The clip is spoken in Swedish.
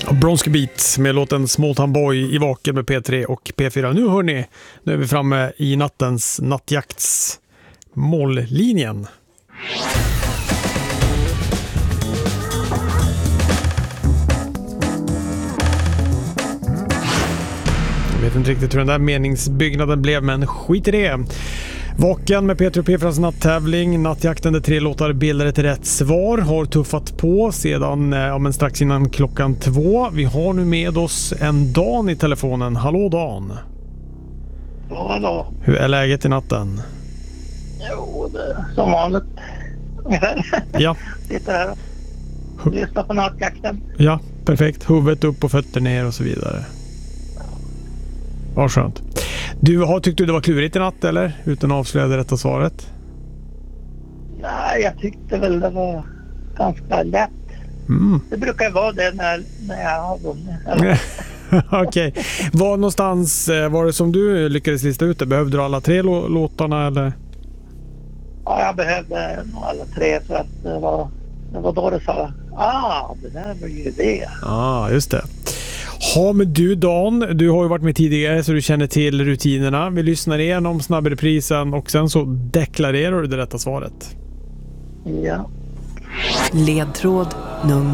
Bronski Beat med låten Small Town Boy i Vaken med P3 och P4. Nu hörni, nu är vi framme i nattens nattjakts mållinjen. Jag vet inte riktigt hur den där meningsbyggnaden blev, men skit i det. Vaken med Peter och P4s natttävling. Nattjakten där 3 låtar bildar ett rätt svar. Har tuffat på sedan strax innan klockan 2. Vi har nu med oss en Dan i telefonen. Hallå Dan. Ja, hallå. Hur är läget i natten? Jo, det är som vanligt. Ja. Sitter här och lyssnar på nattjakten. Ja, perfekt. Huvudet upp och fötter ner och så vidare. Vad skönt. Tyckte du det var klurigt i natt eller? Utan att avslöja det rätta svaret. Nej, jag tyckte väl det var ganska lätt. Det brukar vara det när jag har vunnit. Okej. Var någonstans var det som du lyckades lista ut det? Behövde du alla 3 låtarna eller? Ja, jag behövde nog alla 3 för att det var då det sa det där var ju det. Just det. Ja, men du Dan, du har ju varit med tidigare så du känner till rutinerna. Vi lyssnar igenom snabbreprisen och sen så deklarerar du det rätta svaret. Ja. Ledtråd nummer